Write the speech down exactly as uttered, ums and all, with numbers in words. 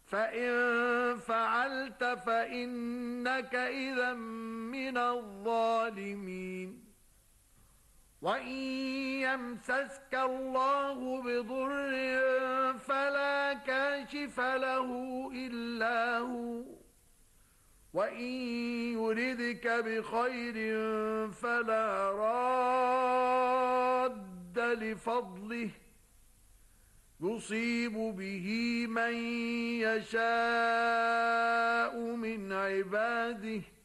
فإن فعلت فإنك إذا من الظالمين. وإن يمسسك الله بضر فلا كاشف له إلا هو، وإن يردك بخير فلا راد لفضله يصيب به من يشاء من عباده